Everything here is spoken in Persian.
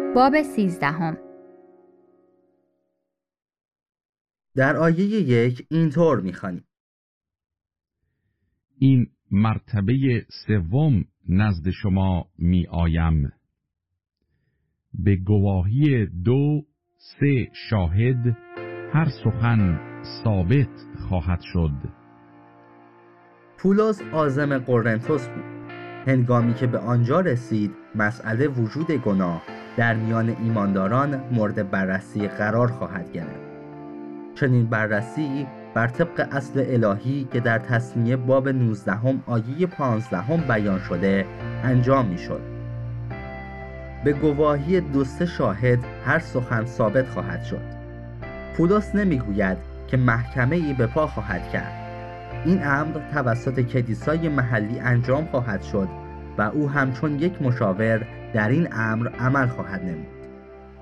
باب 13. در آیه 1 اینطور می‌خوانیم: این مرتبه سوم نزد شما می آیم. به گواهی 2-3 شاهد هر سخن ثابت خواهد شد. پولس عازم قرنتس بود. هنگامی که به آنجا رسید، مسئله وجود گناه در میان ایمانداران مورد بررسی قرار خواهد گرفت. چنین بررسی بر طبق اصل الهی که در تثنیه باب 19 آیه 15 بیان شده انجام می شد. به گواهی 2-3 شاهد هر سخن ثابت خواهد شد. پولس نمیگوید که محکمه‌ای به پا خواهد کرد. این امر توسط کلیسای محلی انجام خواهد شد و او همچون یک مشاور در این امر عمل خواهد نمود.